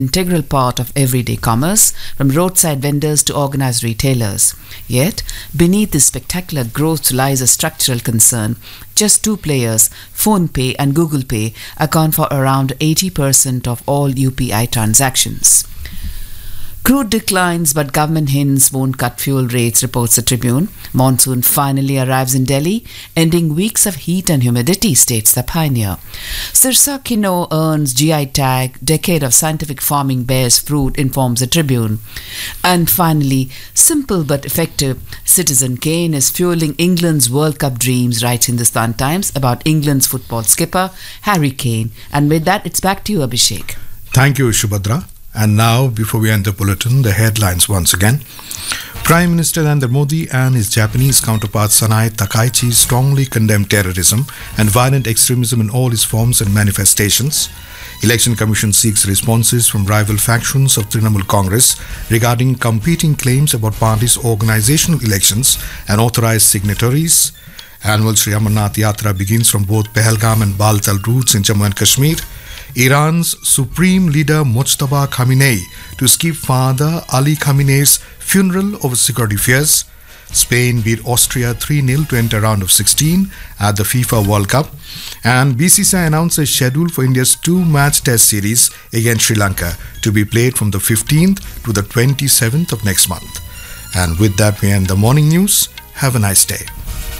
Integral part of everyday commerce, from roadside vendors to organized retailers. Yet, beneath this spectacular growth lies a structural concern. Just two players, PhonePe and Google Pay, account for around 80% of all UPI transactions. Crude declines, but government hints won't cut fuel rates, reports the Tribune. Monsoon finally arrives in Delhi, ending weeks of heat and humidity, states the Pioneer. Sirsa Quinoa earns GI tag, decade of scientific farming bears fruit, informs the Tribune. And finally, simple but effective, Citizen Kane is fueling England's World Cup dreams, writes Hindustan Times about England's football skipper, Harry Kane. And with that, it's back to you, Abhishek. Thank you, Shubhadra. And now, before we end the bulletin, the headlines once again. Prime Minister Narendra Modi and his Japanese counterpart Sanae Takaichi strongly condemned terrorism and violent extremism in all its forms and manifestations. Election Commission seeks responses from rival factions of Trinamool Congress regarding competing claims about party's organizational elections and authorized signatories. Annual Sri Amarnath Yatra begins from both Pahalgam and Baltal routes in Jammu and Kashmir. Iran's supreme leader Mojtaba Khamenei to skip Father Ali Khamenei's funeral over security fears. Spain beat Austria 3-0 to enter round of 16 at the FIFA World Cup. And BCCI announced a schedule for India's two-match test series against Sri Lanka to be played from the 15th to the 27th of next month. And with that, we end the morning news. Have a nice day.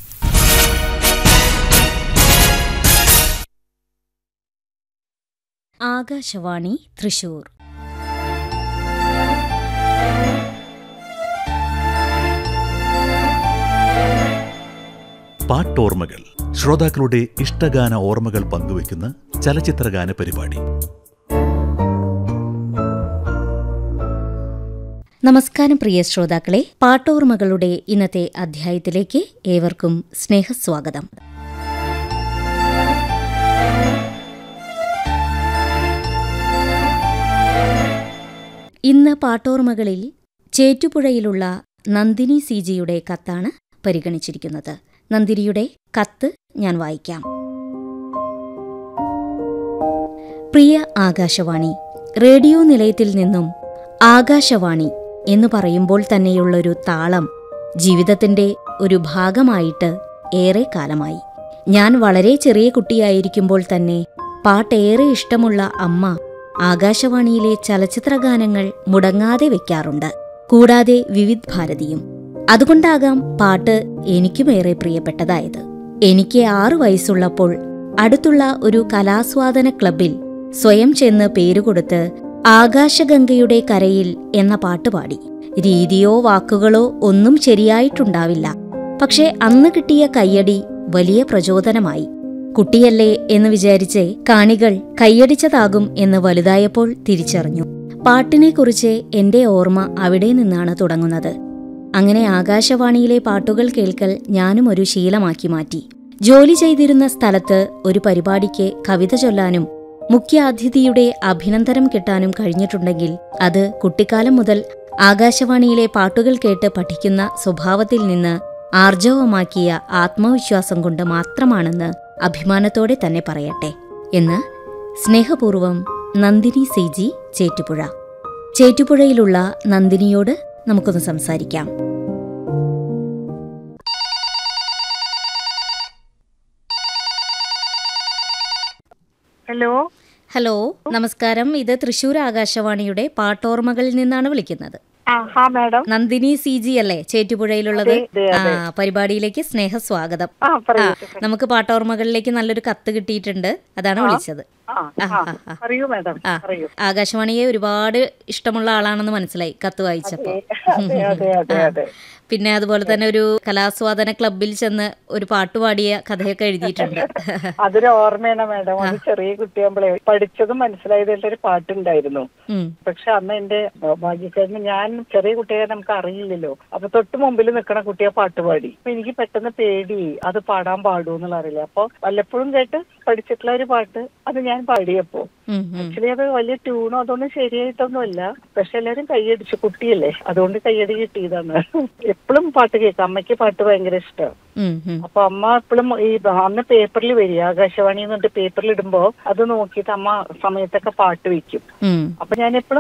Akashvani Thrissur. പാട്ടോർമ്മകൾ, ശ്രോതാക്കളുടെ ഇഷ്ടഗാന ഓർമ്മകൾ പങ്കുവയ്ക്കുന്ന ചലച്ചിത്രഗാന പരിപാടി. നമസ്കാരം പ്രിയ ശ്രോതാക്കളെ, പാട്ടോർമ്മകളുടെ ഇന്നത്തെ അധ്യായത്തിലേക്ക് ഏവർക്കും സ്നേഹസ്വാഗതം. ഇന്ന് പാട്ടോർമ്മകളിൽ ചേറ്റുപുഴയിലുള്ള നന്ദിനി സിജിയുടെ കത്താണ് പരിഗണിച്ചിരിക്കുന്നത്. നന്ദിനിയുടെ കത്ത് ഞാൻ വായിക്കാം. പ്രിയ ആകാശവാണി, റേഡിയോ നിലയത്തിൽ നിന്നും ആകാശവാണി എന്നു പറയുമ്പോൾ തന്നെയുള്ളൊരു താളം ജീവിതത്തിന്റെ ഒരു ഭാഗമായിട്ട് ഏറെ കാലമായി. ഞാൻ വളരെ ചെറിയ കുട്ടിയായിരിക്കുമ്പോൾ തന്നെ പാട്ടേറെ ഇഷ്ടമുള്ള അമ്മ ആകാശവാണിയിലെ ചലച്ചിത്രഗാനങ്ങൾ മുടങ്ങാതെ വെക്കാറുണ്ട്. കൂടാതെ വിവിധ് ഭാരതിയും. അതുകൊണ്ടാകാം പാട്ട് എനിക്കുമേറെ പ്രിയപ്പെട്ടതായത്. എനിക്ക് 6 വയസ്സുള്ളപ്പോൾ അടുത്തുള്ള ഒരു കലാസ്വാദന ക്ലബിൽ സ്വയം ചെന്ന് പേരുകൊടുത്ത് ആകാശഗംഗയുടെ കരയിൽ എന്ന പാട്ടുപാടി. രീതിയോ വാക്കുകളോ ഒന്നും ശരിയായിട്ടുണ്ടാവില്ല. പക്ഷെ അന്ന് കിട്ടിയ കയ്യടി വലിയ പ്രചോദനമായി. കുട്ടിയല്ലേ എന്ന് വിചാരിച്ച് കാണികൾ കൈയടിച്ചതാകും എന്ന് വലുതായപ്പോൾ തിരിച്ചറിഞ്ഞു. പാട്ടിനെക്കുറിച്ച് എന്റെ ഓർമ്മ അവിടെ നിന്നാണ് തുടങ്ങുന്നത്. അങ്ങനെ ആകാശവാണിയിലെ പാട്ടുകൾ കേൾക്കൽ ഞാനും ഒരു ശീലമാക്കി മാറ്റി. ജോലി ചെയ്തിരുന്ന സ്ഥലത്ത് ഒരു പരിപാടിക്ക് കവിത ചൊല്ലാനും മുഖ്യാതിഥിയുടെ അഭിനന്ദനം കിട്ടാനും കഴിഞ്ഞിട്ടുണ്ടെങ്കിൽ അത് കുട്ടിക്കാലം മുതൽ ആകാശവാണിയിലെ പാട്ടുകൾ കേട്ട് പഠിക്കുന്ന സ്വഭാവത്തിൽ നിന്ന് ആർജവമാക്കിയ ആത്മവിശ്വാസം കൊണ്ട് മാത്രമാണെന്ന് അഭിമാനത്തോടെ തന്നെ പറയട്ടെ എന്ന് സ്നേഹപൂർവം നന്ദിനി സിജി, ചേറ്റുപുഴ. ചേറ്റുപുഴയിലുള്ള നന്ദിനിയോട് നമുക്കൊന്ന് സംസാരിക്കാം. ഹലോ, നമസ്കാരം. ഇത് തൃശൂർ ആകാശവാണിയുടെ പാട്ടോർമ്മകളിൽ നിന്നാണ് വിളിക്കുന്നത്. നന്ദിനി സിജി അല്ലേ ചേറ്റുപുഴയിലുള്ളത്? പരിപാടിയിലേക്ക് സ്നേഹസ്വാഗതം. നമുക്ക് പാട്ടോർമ്മകളിലേക്ക് നല്ലൊരു കത്ത് കിട്ടിയിട്ടുണ്ട്, അതാണ് വിളിച്ചത്. ആകാശവാണിയെ ഒരുപാട് ഇഷ്ടമുള്ള ആളാണെന്ന് മനസ്സിലായി കത്ത് വായിച്ചപ്പോ. പിന്നെ അതുപോലെ തന്നെ ഒരു കലാസ്വാദന ക്ലബിൽ ചെന്ന് ഒരു പാട്ടുപാടിയ കഥയൊക്കെ എഴുതിയിട്ടുണ്ട്. അതൊരു ഓർമ്മയാണ് മാഡം. അത് ചെറിയ കുട്ടിയാകുമ്പോഴേ പഠിച്ചതും മനസ്സിലായതായിട്ട് ഒരു പാട്ടുണ്ടായിരുന്നു. പക്ഷെ അന്ന് എന്റെ ഭാഗ്യക്കാരന്, ഞാൻ ചെറിയ കുട്ടിയെ നമുക്ക് അറിയില്ലല്ലോ, അപ്പൊ തൊട്ട് മുമ്പിൽ നിൽക്കണ കുട്ടിയെ പാട്ടുപാടി. അപ്പൊ എനിക്ക് പെട്ടെന്ന് പേടി, അത് പാടാൻ പാടുമെന്നുള്ള അറിയില്ല. അപ്പൊ വല്ലപ്പോഴും കേട്ട് പഠിച്ചിട്ടുള്ള ഒരു പാട്ട് അത് ഞാൻ പാടിയപ്പോ ആക്ച്വലി അത് വലിയ ട്യൂണോ അതൊന്നും ശരിയായിട്ടൊന്നുമല്ല. പക്ഷെ എല്ലാരും കൈയടിച്ചു, കുട്ടിയല്ലേ, അതുകൊണ്ട് കൈയടി കിട്ടിയതാണ്. എപ്പോഴും പാട്ട് കേൾക്കാം. അമ്മയ്ക്ക് പാട്ട് ഭയങ്കര ഇഷ്ടമാണ്. അപ്പൊ അമ്മ എപ്പോഴും ഈ അന്ന് പേപ്പറിൽ വരിക, ആകാശവാണി എന്നിട്ട് പേപ്പറിൽ ഇടുമ്പോ അത് നോക്കിയിട്ട് അമ്മ സമയത്തൊക്കെ പാട്ട് വെക്കും. അപ്പൊ ഞാൻ എപ്പോഴും